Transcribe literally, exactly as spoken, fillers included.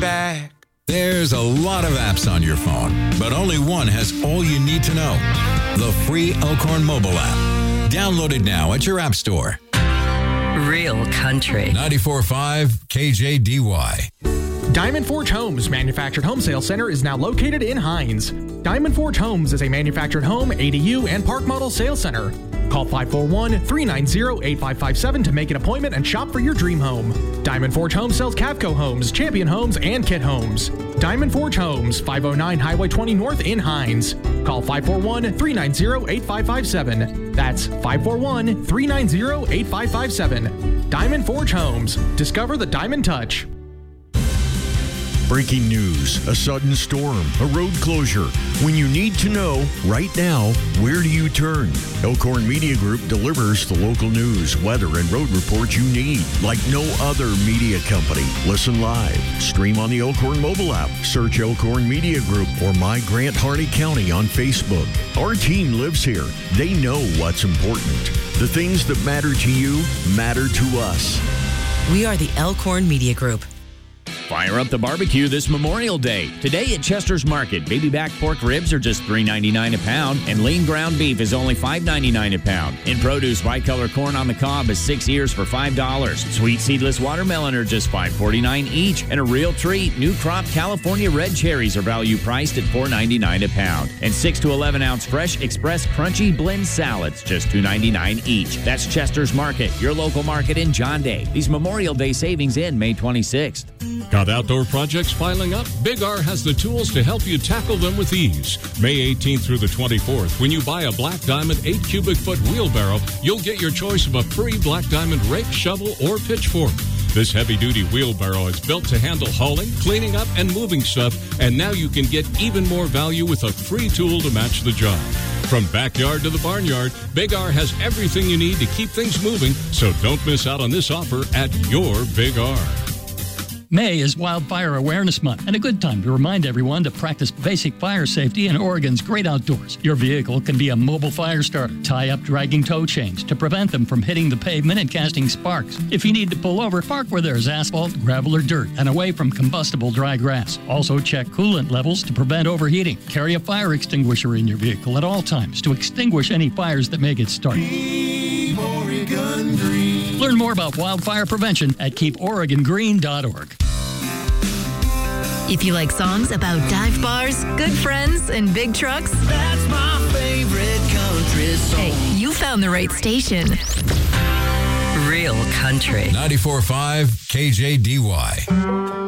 back. There's a lot of apps on your phone, but only one has all you need to know. The free Elkhorn mobile app. Download it now at your app store. Real country. ninety-four point five K J D Y. Diamond Forge Homes Manufactured Home Sales Center is now located in Hines. Diamond Forge Homes is a manufactured home, A D U, and park model sales center. Call five four one, three nine zero, eight five five seven to make an appointment and shop for your dream home. Diamond Forge Homes sells Cavco homes, Champion homes, and Kit homes. Diamond Forge Homes, five oh nine Highway twenty North in Hines. Call five four one, three nine zero, eight five five seven. That's five four one, three nine zero, eight five five seven. Diamond Forge Homes. Discover the Diamond Touch. Breaking news, a sudden storm, a road closure. When you need to know right now, where do you turn? Elkhorn Media Group delivers the local news, weather, and road reports you need, like no other media company. Listen live. Stream on the Elkhorn mobile app. Search Elkhorn Media Group or My Grant Hardy County on Facebook. Our team lives here. They know what's important. The things that matter to you matter to us. We are the Elkhorn Media Group. Fire up the barbecue this Memorial Day. Today at Chester's Market, baby back pork ribs are just three ninety-nine a pound, and lean ground beef is only five ninety-nine a pound. In produce, bicolor corn on the cob is six ears for five dollars. Sweet seedless watermelon are just five forty-nine each, and a real treat, new crop California red cherries are value priced at four ninety-nine a pound. And six to eleven ounce fresh express crunchy blend salads, just two ninety-nine each. That's Chester's Market, your local market in John Day. These Memorial Day savings end May twenty-sixth. Got outdoor projects piling up? Big R has the tools to help you tackle them with ease. May eighteenth through the twenty-fourth, when you buy a Black Diamond eight cubic foot wheelbarrow, you'll get your choice of a free Black Diamond rake, shovel, or pitchfork. This heavy-duty wheelbarrow is built to handle hauling, cleaning up, and moving stuff, and now you can get even more value with a free tool to match the job. From backyard to the barnyard, Big R has everything you need to keep things moving, so don't miss out on this offer at your Big R. May is Wildfire Awareness Month, and a good time to remind everyone to practice basic fire safety in Oregon's great outdoors. Your vehicle can be a mobile fire starter. Tie up dragging tow chains to prevent them from hitting the pavement and casting sparks. If you need to pull over, park where there's asphalt, gravel, or dirt, and away from combustible dry grass. Also check coolant levels to prevent overheating. Carry a fire extinguisher in your vehicle at all times to extinguish any fires that may get started. Keep Oregon green. Learn more about wildfire prevention at keep oregon green dot org. If you like songs about dive bars, good friends, and big trucks, That's my favorite country song. hey, you found the right station. Real country. ninety-four point five K J D Y.